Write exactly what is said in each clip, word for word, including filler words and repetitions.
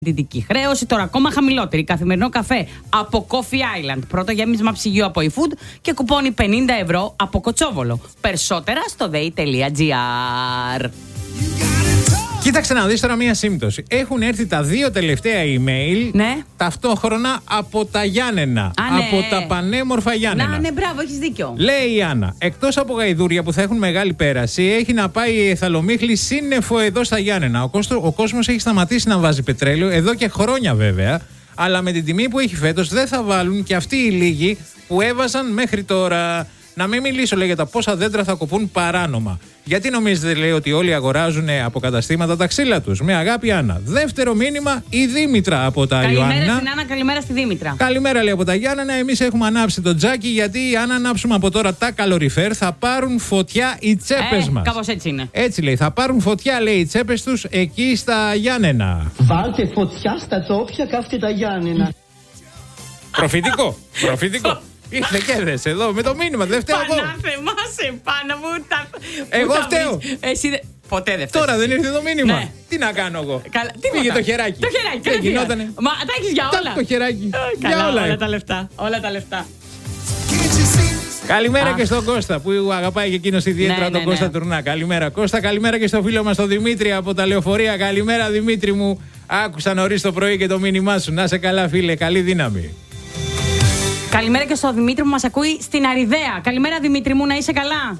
Δυτική χρέωση, τώρα ακόμα χαμηλότερη. Καθημερινό καφέ από Coffee Island. Πρώτο γέμισμα ψυγείου από eFood και κουπόνι πενήντα ευρώ από Κοτσόβολο. Περισσότερα στο δέι τελεία τζι άρ. Κοίταξε να δεις τώρα μία σύμπτωση. Έχουν έρθει τα δύο τελευταία email, ναι, ταυτόχρονα από τα Γιάννενα. Α, ναι. Από τα πανέμορφα Γιάννενα. Να, ναι, μπράβο, έχεις δίκιο. Λέει η Άννα, εκτός από γαϊδούρια που θα έχουν μεγάλη πέραση, έχει να πάει η Εθαλομίχλη σύννεφο εδώ στα Γιάννενα. Ο, κόστο, ο κόσμος έχει σταματήσει να βάζει πετρέλαιο, εδώ και χρόνια βέβαια, αλλά με την τιμή που έχει φέτος δεν θα βάλουν και αυτοί οι λίγοι που έβαζαν μέχρι τώρα. Να μην μιλήσω, λέει, για τα πόσα δέντρα θα κοπούν παράνομα. Γιατί νομίζετε, λέει, ότι όλοι αγοράζουν από καταστήματα τα ξύλα τους? Με αγάπη, Άννα. Δεύτερο μήνυμα, η Δήμητρα από τα Ιωάννα. Καλημέρα στην Άννα, καλημέρα στη Δήμητρα. Καλημέρα, λέει, από τα Γιάννενα. Εμείς έχουμε ανάψει το τζάκι, γιατί αν ανάψουμε από τώρα τα καλοριφέρ, θα πάρουν φωτιά οι τσέπες ε, μας. Κάπως έτσι είναι. Έτσι, λέει, θα πάρουν φωτιά, λέει, οι τσέπες τους εκεί στα Γιάννενα. Βάλτε φωτιά στα τσόπια και αυτή τα Γιάννενα. Προφητικό. Προφητικό. Ήρθε και έδες εδώ με το μήνυμα. Δεν φταίω εγώ. Πανάθεμά σε πάνω μου τα. Εγώ φταίω. Εσύ δε... ποτέ δεν φταίει. Τώρα δεν ήρθε το μήνυμα. Ναι. Τι να κάνω εγώ? Καλά, πήγε το χεράκι. Το χεράκι, δεν γινότανε. Μα τα έχεις για όλα. Το χεράκι. Ε, για καλά, όλα. όλα τα λεφτά. Όλα τα λεφτά. Καλημέρα Α. και στον Κώστα που αγαπάει και εκείνος ιδιαίτερα Ναι, τον ναι, Κώστα ναι. Τουρνά. Καλημέρα Κώστα, καλημέρα και στο φίλο μας τον Δημήτρη από τα Λεωφορεία. Καλημέρα Δημήτρη μου. Άκουσα νωρίς το πρωί και το μήνυμά σου. Να σε καλά, φίλε, καλή δύναμη. Καλημέρα και στο Δημήτρη που μας ακούει στην Αριδαία. Καλημέρα Δημήτρη μου, να είσαι καλά.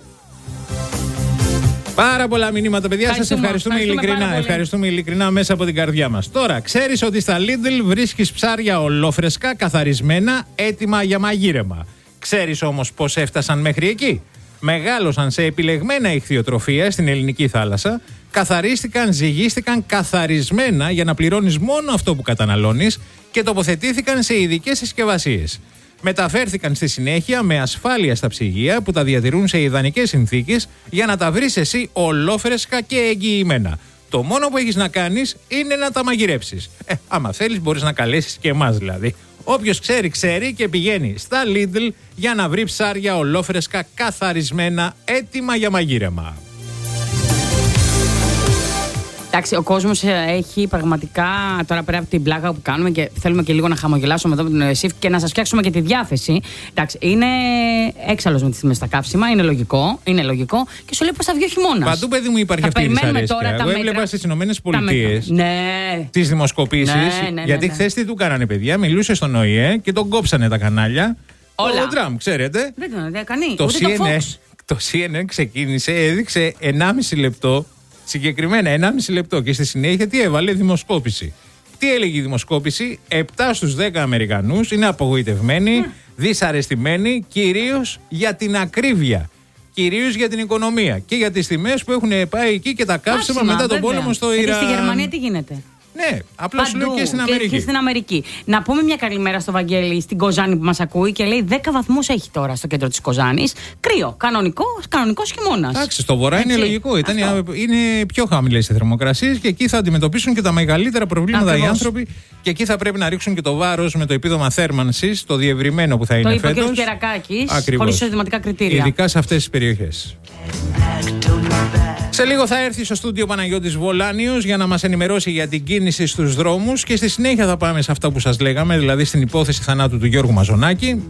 Πάρα πολλά μηνύματα, παιδιά. Σας ευχαριστούμε, ευχαριστούμε ειλικρινά. Ευχαριστούμε ειλικρινά μέσα από την καρδιά μας. Τώρα, ξέρεις ότι στα Lidl βρίσκεις ψάρια ολόφρεσκα, καθαρισμένα, έτοιμα για μαγείρεμα. Ξέρεις όμως πώς έφτασαν μέχρι εκεί? Μεγάλωσαν σε επιλεγμένα ιχθυοτροφία στην ελληνική θάλασσα, καθαρίστηκαν, ζυγίστηκαν καθαρισμένα για να πληρώνεις μόνο αυτό που καταναλώνεις και τοποθετήθηκαν σε ειδικές συσκευασίες. Μεταφέρθηκαν στη συνέχεια με ασφάλεια στα ψυγεία που τα διατηρούν σε ιδανικές συνθήκες για να τα βρεις εσύ ολόφρεσκα και εγγυημένα. Το μόνο που έχεις να κάνεις είναι να τα μαγειρέψεις. Ε, άμα θέλεις μπορείς να καλέσεις και εμάς δηλαδή. Όποιος ξέρει, ξέρει και πηγαίνει στα Lidl για να βρει ψάρια ολόφρεσκα καθαρισμένα έτοιμα για μαγείρεμα. Εντάξει, ο κόσμος έχει πραγματικά τώρα πέρα από την πλάκα που κάνουμε και θέλουμε και λίγο να χαμογελάσουμε εδώ με τον ΕΣΥΦ και να σας φτιάξουμε και τη διάθεση. Εντάξει, είναι έξαλλος με τις τιμές στα καύσιμα, είναι λογικό, είναι λογικό και σου λέει πως θα βγει ο χειμώνας. Παντού, παιδί μου, υπάρχει θα αυτή η δυσαρέσκεια. τώρα Εγώ τα έβλεπα μέτρα, στις Ηνωμένες Πολιτείες ναι. τις δημοσκοπήσεις. Ναι, ναι, ναι, γιατί ναι. χθες τι του κάνανε, παιδιά? Μιλούσε στον Ο Η Ε και τον κόψανε τα κανάλια. Όλα. Ο Τραμπ, ξέρετε. Δεν τον έκανε. Το Ούτε σι εν εν, το Fox. το σι εν εν ξεκίνησε, έδειξε ενάμιση λεπτό, συγκεκριμένα ενάμιση λεπτό και στη συνέχεια τι έβαλε? Δημοσκόπηση. Τι έλεγε η δημοσκόπηση? επτά στους δέκα Αμερικανούς είναι απογοητευμένοι, mm. δυσαρεστημένοι, κυρίως για την ακρίβεια, κυρίως για την οικονομία και για τις τιμές που έχουν πάει εκεί και τα κάψιμα μετά τον πόλεμο στο Ιράν. Γιατί στη Γερμανία τι γίνεται? Ναι, απλά σου λέω και στην Αμερική. Και στην Αμερική. Να πούμε μια καλημέρα στο Βαγγέλη στην Κοζάνη που μας ακούει και λέει δέκα βαθμούς έχει τώρα στο κέντρο της Κοζάνης. Κρύο. Κανονικό, κανονικός χειμώνας. Εντάξει, στο βορρά είναι λογικό. Ήταν, είναι πιο χαμηλές οι θερμοκρασίες και εκεί θα αντιμετωπίσουν και τα μεγαλύτερα προβλήματα. Ακριβώς. Οι άνθρωποι. Και εκεί θα πρέπει να ρίξουν και το βάρος με το επίδομα θέρμανσης, το διευρυμένο που θα είναι φέτος. Το είπε και ο Κερακάκης, χωρίς εισοδηματικά κριτήρια. Ειδικά σε αυτές τις περιοχές. Σε λίγο θα έρθει στο στούντιο Παναγιώτης Βολάνιος για να μας ενημερώσει για την κίνηση στους δρόμους και στη συνέχεια θα πάμε σε αυτά που σας λέγαμε, δηλαδή στην υπόθεση θανάτου του Γιώργου Μαζονάκη.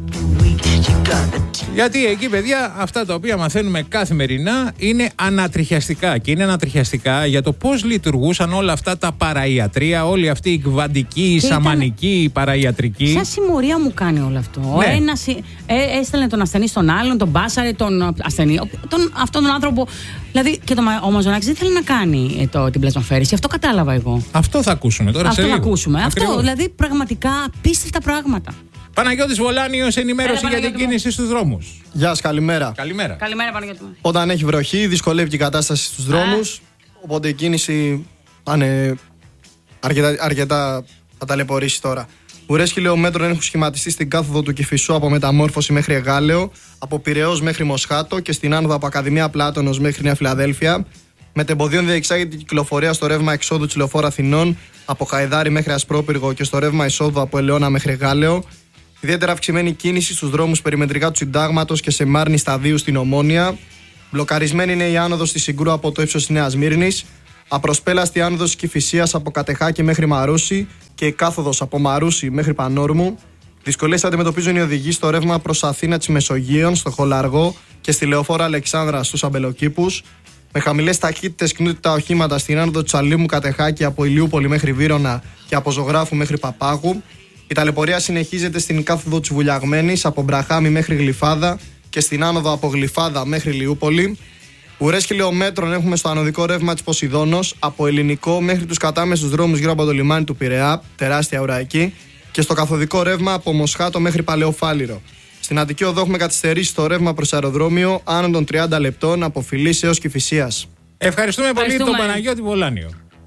Γιατί εκεί, παιδιά, αυτά τα οποία μαθαίνουμε καθημερινά είναι ανατριχιαστικά και είναι ανατριχιαστικά για το πώς λειτουργούσαν όλα αυτά τα παραϊατρία, όλη αυτή η κβαντική, η σαμανική, η παραϊατρική. Σαν συμμορία μου κάνει όλο αυτό. Ναι. Ένας ε, έστελνε τον ασθενή στον άλλον, τον μπάσαρε τον ασθενή, τον, αυτόν τον άνθρωπο. Δηλαδή και το, ο Μαζονάκης δεν θέλει να κάνει ε, το, την πλασμαφέρηση. Αυτό κατάλαβα εγώ. Αυτό θα ακούσουμε τώρα. Αυτό σε θα λίγο. ακούσουμε. Ακριβώς. Αυτό δηλαδή πραγματικά απίστευτα πράγματα. Παναγιώτης Βολάνιος, ενημέρωση Έλα, για την κίνηση στους δρόμους. Γεια σας, καλημέρα. Καλημέρα. Καλημέρα, Παναγιώτη μου. Όταν έχει βροχή, δυσκολεύει και η κατάσταση στους δρόμους. Οπότε η κίνηση θα είναι αρκετά, αρκετά θα ταλαιπωρήσει τώρα. Ουρές χιλιόμετρων έχουν σχηματιστεί στην κάθοδο του Κηφισού από Μεταμόρφωση μέχρι Εγάλεο, από Πειραιώς μέχρι Μοσχάτο και στην άνοδο από Ακαδημία Πλάτωνος μέχρι Νέα Φιλαδέλφια. Μετεμποδίων διεξάγεται η κυκλοφορία στο ρεύμα εξόδου της Λεωφόρου Αθηνών από Χαϊδάρι μέχρι Ασπρόπυργο και στο ρεύμα εισόδου από Ελαιώνα μέχρι Εγάλεο. Ιδιαίτερα αυξημένη κίνηση στους δρόμους περιμετρικά του Συντάγματος και σε Μάρνη Σταδίου στην Ομόνια. Μπλοκαρισμένη είναι η άνοδος στη Συγκρού από το ύψος της Νέας Μύρνης. απροσπέλαστη άνοδος Κηφισίας από Κατεχάκη μέχρι Μαρούσι και η κάθοδος από Μαρούσι μέχρι Πανόρμου. Δυσκολίες αντιμετωπίζουν οι οδηγοί στο ρεύμα προς Αθήνα της Μεσογείων, στο Χολαργό και στη Λεωφόρο Αλεξάνδρα στους Αμπελοκήπους. Με χαμηλές ταχύτητες κινούνται τα οχήματα στην άνοδο Τσαλίμου Κατεχάκη από Ηλιούπολη μέχρι Βύρωνα και από Ζωγράφου μέχρι Παπάγου. Η ταλαιπωρία συνεχίζεται στην κάθοδο της Βουλιαγμένης από Μπραχάμι μέχρι Γλυφάδα και στην άνοδο από Γλυφάδα μέχρι Λιούπολη. Ουρές χιλιόμετρων έχουμε στο ανωδικό ρεύμα της Ποσειδώνος από Ελληνικό μέχρι τους κατάμεσους δρόμους γύρω από το λιμάνι του Πειραιά, τεράστια ουρά εκεί, και στο καθοδικό ρεύμα από Μοσχάτο μέχρι Παλαιοφάλιρο. Στην Αττική Οδό έχουμε καθυστερήσει στο ρεύμα προς αεροδρόμιο άνω των τριάντα λεπτών από Φιλής έως Κηφισίας. Ευχαριστούμε, Ευχαριστούμε πολύ τον Παναγιώτη Βολάνιο.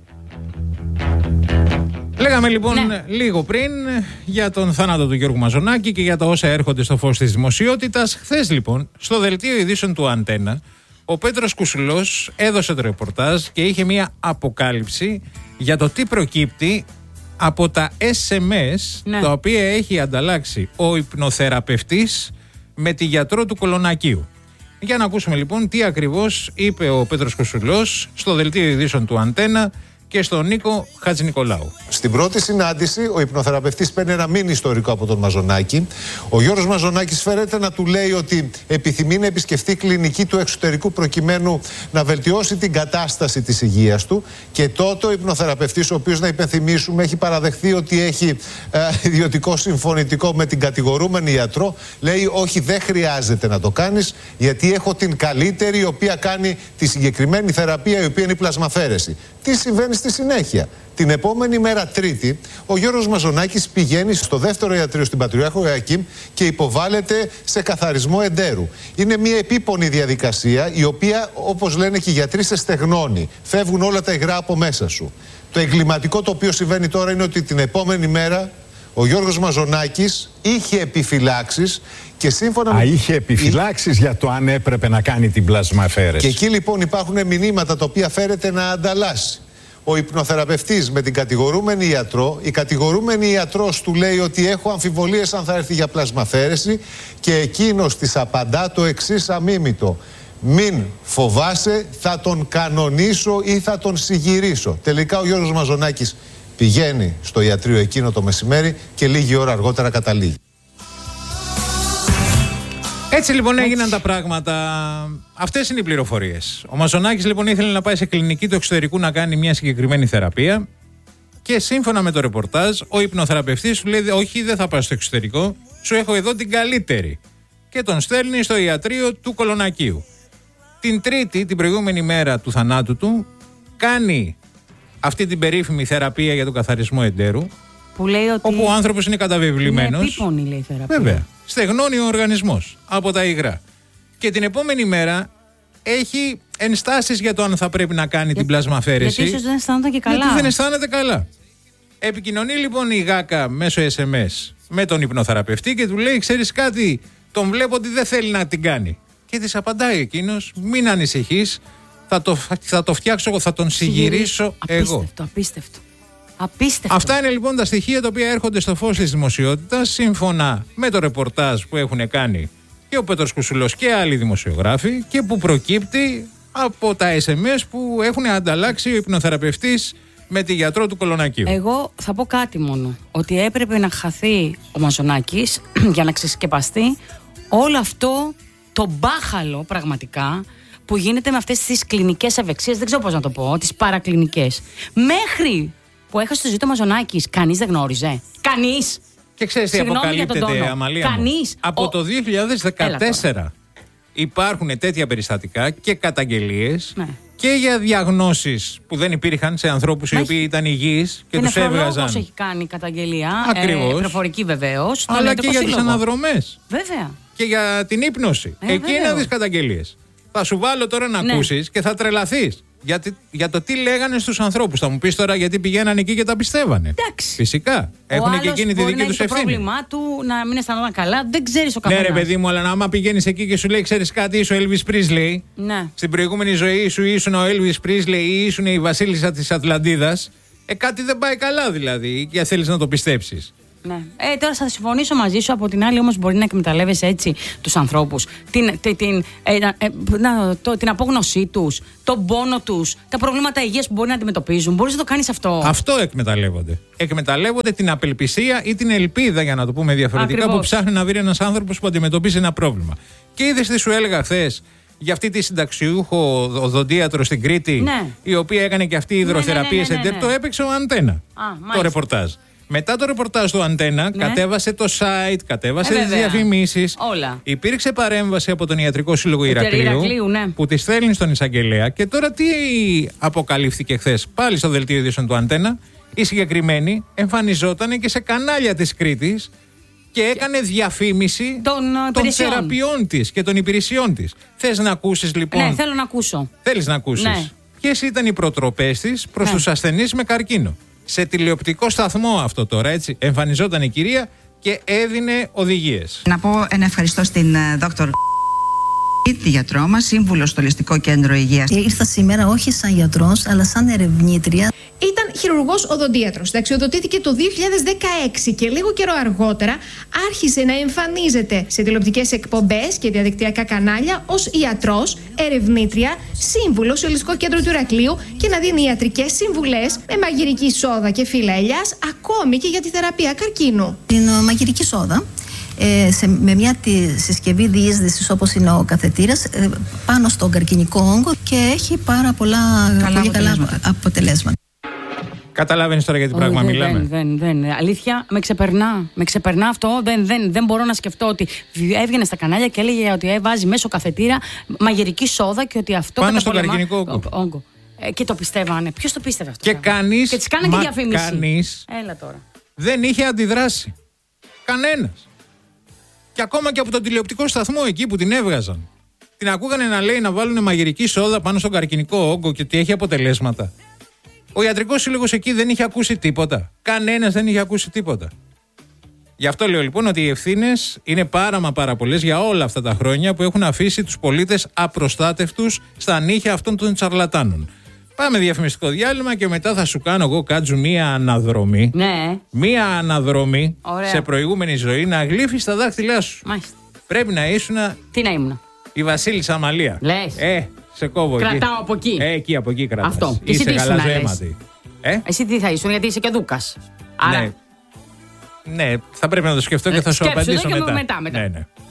Λέγαμε λοιπόν ναι. λίγο πριν για τον θάνατο του Γιώργου Μαζονάκη και για τα όσα έρχονται στο φως της δημοσιότητας. Χθες λοιπόν, στο δελτίο ειδήσεων του Αντένα, ο Πέτρος Κουσουλός έδωσε το ρεπορτάζ και είχε μία αποκάλυψη για το τι προκύπτει από τα ες εμ ες ναι. τα οποία έχει ανταλλάξει ο υπνοθεραπευτής με τη γιατρό του Κολονακίου. Για να ακούσουμε λοιπόν τι ακριβώς είπε ο Πέτρος Κουσουλός στο δελτίο ειδήσεων του Αντένα και στον Νίκο Χατζηνικολάου. Στην πρώτη συνάντηση, ο υπνοθεραπευτής παίρνει ένα μήνυ ιστορικό από τον Μαζονάκη. Ο Γιώργος Μαζονάκης φέρεται να του λέει ότι επιθυμεί να επισκεφτεί κλινική του εξωτερικού προκειμένου να βελτιώσει την κατάσταση της υγείας του. Και τότε ο υπνοθεραπευτής, ο οποίος, να υπενθυμίσουμε, έχει παραδεχθεί ότι έχει ε, ιδιωτικό συμφωνητικό με την κατηγορούμενη ιατρό, λέει: όχι, δεν χρειάζεται να το κάνεις, γιατί έχω την καλύτερη, η οποία κάνει τη συγκεκριμένη θεραπεία, η οποία είναι η πλασμαφέρεση. Τι συμβαίνει στη συνέχεια? Την επόμενη μέρα, Τρίτη, ο Γιώργος Μαζονάκης πηγαίνει στο δεύτερο ιατρείο στην Πατριάρχο Ιωακήμ και υποβάλλεται σε καθαρισμό εντέρου. Είναι μια επίπονη διαδικασία, η οποία, όπως λένε και οι γιατροί, σε στεγνώνει. Φεύγουν όλα τα υγρά από μέσα σου. Το εγκληματικό το οποίο συμβαίνει τώρα είναι ότι την επόμενη μέρα ο Γιώργος Μαζονάκης είχε επιφυλάξεις και σύμφωνα Α, με... είχε επιφυλάξεις για το αν έπρεπε να κάνει την πλασμαφέρεση. Και εκεί λοιπόν υπάρχουν μηνύματα τα οποία φέρεται να ανταλλάσσει ο υπνοθεραπευτής με την κατηγορούμενη ιατρό. Η κατηγορούμενη ιατρός του λέει ότι έχω αμφιβολίες αν θα έρθει για πλασμαφέρεση και εκείνος της απαντά το εξής αμίμητο: μην φοβάσαι, θα τον κανονίσω ή θα τον συγυρίσω. Τελικά ο Γιώργος Μαζονάκης πηγαίνει στο ιατρείο εκείνο το μεσημέρι και λίγη ώρα αργότερα καταλήγει. Έτσι λοιπόν έγιναν τα πράγματα. Αυτές είναι οι πληροφορίες. Ο Μαζονάκης λοιπόν ήθελε να πάει σε κλινική του εξωτερικού να κάνει μια συγκεκριμένη θεραπεία και σύμφωνα με το ρεπορτάζ ο υπνοθεραπευτής σου λέει: όχι, δεν θα πάω στο εξωτερικό, σου έχω εδώ την καλύτερη. Και τον στέλνει στο ιατρείο του Κολονακίου. Την Τρίτη, την προηγούμενη μέρα του θανάτου του, κάνει αυτή την περίφημη θεραπεία για τον καθαρισμό εντέρου. Που λέει ότι όπου ο άνθρωπος είναι καταβεβλημένος. Είναι επίπονη, λέει, η θεραπεία. Βέβαια. Στεγνώνει ο οργανισμός από τα υγρά. Και την επόμενη μέρα έχει ενστάσεις για το αν θα πρέπει να κάνει για, την πλασμαφέρεση. Γιατί ίσως δεν αισθάνεται και καλά. Γιατί δεν αισθάνεται καλά. Επικοινωνεί λοιπόν η ΓΑΚΑ μέσω ες εμ ες με τον υπνοθεραπευτή και του λέει: ξέρεις κάτι, τον βλέπω ότι δεν θέλει να την κάνει. Και της απαντάει εκείνος: μην ανησυχείς, θα το, θα το φτιάξω εγώ, θα τον συγυρίσω εγώ. Απίστευτο, απίστευτο. Απίστευτο. Αυτά είναι λοιπόν τα στοιχεία τα οποία έρχονται στο φως της δημοσιότητας σύμφωνα με το ρεπορτάζ που έχουν κάνει και ο Πέτρος Κουσουλός και άλλοι δημοσιογράφοι και που προκύπτει από τα ες εμ ες που έχουν ανταλλάξει ο υπνοθεραπευτής με τη γιατρό του Κολονακίου. Εγώ θα πω κάτι μόνο, ότι έπρεπε να χαθεί ο Μαζονάκης για να ξεσκεπαστεί όλο αυτό το μπάχαλο πραγματικά που γίνεται με αυτές τις κλινικές ευεξίες, δεν ξέρω πώς να το πω, τις παρακλινικές. Μέχρι που έχασε το ζωή του Μαζονάκης, κανείς δεν γνώριζε. Κανείς. Και ξέρεις τι αποκαλύπτεται, Αμαλία μου? Κανείς. Από ο... το δύο χιλιάδες δεκατέσσερα υπάρχουν τέτοια περιστατικά και καταγγελίες ναι. και για διαγνώσεις που δεν υπήρχαν σε ανθρώπους οι οποίοι ήταν υγιείς και τους έβγαζαν. Ο έχει κάνει καταγγελία. Ακριβώς. Ε, προφορική βεβαίως. Αλλά και για τις αναδρομές. Βέβαια. Και για την ύπνωση. Ε, Εκεί είναι τις καταγγελίες. Θα σου βάλω τώρα να ναι. ακούσεις και θα τρελαθείς. Για, για το τι λέγανε στους ανθρώπους. Θα μου πεις τώρα γιατί πηγαίνανε εκεί και τα πιστεύανε. Εντάξει. Φυσικά. Έχουν και εκείνη τη δική τους ευθύνη. Το πρόβλημά του να μην αισθανόταν καλά, δεν ξέρεις ο καθένας. Ναι, ρε παιδί μου, αλλά άμα πηγαίνεις εκεί και σου λέει: ξέρεις κάτι, είσαι ο Elvis Presley. Ναι. Στην προηγούμενη ζωή σου ήσουν ο Elvis Presley ή ήσουν η βασίλισσα της Ατλαντίδας. Ε, κάτι δεν πάει καλά δηλαδή, και θέλεις να το πιστέψεις. Ναι. Ε, τώρα θα συμφωνήσω μαζί σου. Από την άλλη, όμως, μπορεί να εκμεταλλεύεσαι έτσι τους ανθρώπους. Την, την, την, ε, ε, να, το, την απόγνωσή τους, τον πόνο τους, τα προβλήματα υγείας που μπορεί να αντιμετωπίζουν. Μπορείς να το κάνεις αυτό. Αυτό εκμεταλλεύονται. Εκμεταλλεύονται την απελπισία ή την ελπίδα, για να το πούμε διαφορετικά, ακριβώς, που ψάχνει να βρει ένας άνθρωπος που αντιμετωπίζει ένα πρόβλημα. Και είδες τι σου έλεγα χθες για αυτή τη συνταξιούχο οδοντίατρο στην Κρήτη, ναι, η οποία έκανε και αυτή υδροθεραπεία σε ντέρ, το έπαιξε ο Αντένα. Α, το ρεπορτάζ. Μετά το ρεπορτάζ του Αντένα, ναι, κατέβασε το site, κατέβασε ε, τις διαφημίσεις. Όλα. Υπήρξε παρέμβαση από τον Ιατρικό Σύλλογο Ηρακλείου, Ηρακλείου ναι, που τη στέλνει στον εισαγγελέα. Και τώρα τι αποκαλύφθηκε χθες, πάλι στο δελτίο ειδήσεων του Αντένα. Η συγκεκριμένη εμφανιζόταν και σε κανάλια της Κρήτης και έκανε διαφήμιση των, των θεραπείων της και των υπηρεσιών της. Θες να ακούσεις λοιπόν? Ναι, θέλω να ακούσω. Θέλεις να ακούσεις? Ναι. Ποιες ήταν οι προτροπές της προς, ναι, τους ασθενείς με καρκίνο? Σε τηλεοπτικό σταθμό αυτό τώρα, έτσι. Εμφανιζόταν η κυρία και έδινε οδηγίες. Να πω ένα ευχαριστώ στην δόκτωρ τη γιατρό μας, σύμβουλο στο Ολιστικό Κέντρο Υγείας. Ήρθα σήμερα όχι σαν γιατρός, αλλά σαν ερευνήτρια. Ήταν χειρουργός οδοντίατρος. Συνταξιοδοτήθηκε το δύο χιλιάδες δεκαέξι και λίγο καιρό αργότερα άρχισε να εμφανίζεται σε τηλεοπτικές εκπομπές και διαδικτυακά κανάλια ως ιατρός, ερευνήτρια, σύμβουλος στο Ολιστικό Κέντρο του Ηρακλείου και να δίνει ιατρικές συμβουλές με μαγειρική σόδα και φύλλα ελιάς, ακόμη και για τη θεραπεία καρκίνου. Την μαγειρική σόδα. Ε, σε, με μια τη συσκευή διείσδυσης όπως είναι ο καθετήρας ε, πάνω στον καρκινικό όγκο και έχει πάρα πολλά καλά πολύ αποτελέσματα. Καλά αποτελέσματα. Καταλάβαινες τώρα για τι πράγμα δεν, μιλάμε? Δεν, δεν, δεν. Αλήθεια, με ξεπερνά. Με ξεπερνά αυτό. Δεν, δεν, δεν μπορώ να σκεφτώ ότι έβγαινε στα κανάλια και έλεγε ότι βάζει μέσω καθετήρα μαγειρική σόδα και ότι αυτό πάνω στον καρκινικό όγκο. όγκο. Ε, και το πιστεύανε. Ποιος το πίστευε αυτό? Και κανείς, και τις κάνανε και διαφήμιση. Κανείς Έλα τώρα. δεν είχε αντιδράσει. Κανένας. Και ακόμα και από τον τηλεοπτικό σταθμό εκεί που την έβγαζαν, την ακούγανε να λέει να βάλουν μαγειρική σόδα πάνω στον καρκινικό όγκο και ότι έχει αποτελέσματα. Ο Ιατρικός Σύλλογος εκεί δεν είχε ακούσει τίποτα. Κανένας δεν είχε ακούσει τίποτα. Γι' αυτό λέω λοιπόν ότι οι ευθύνες είναι πάρα μα πάρα πολλές για όλα αυτά τα χρόνια που έχουν αφήσει τους πολίτες απροστάτευτους στα νύχια αυτών των τσαρλατάνων. Πάμε διαφημιστικό διάλειμμα και μετά θα σου κάνω εγώ, Κάτζου, μία αναδρομή. Ναι. Μία αναδρομή. Ωραία. Σε προηγούμενη ζωή να γλύφεις τα δάχτυλά σου. Μάλιστα. Πρέπει να ήσουν. Τι να ήμουν? Η Βασίλισσα Αμαλία. Λες. Ε, σε κόβω. Κρατάω εκεί. από εκεί. Ε, εκεί από εκεί κρατάς. Αυτό. Και είσαι εσύ τι γαλαζοαίματη. Ε? Εσύ τι θα ήσουν, γιατί είσαι και Δούκας. Άρα... Ναι. Ναι, θα πρέπει να το σκεφτώ και θα σου απαντήσω μετά. μετά. μετά, μετά. Ναι, ναι.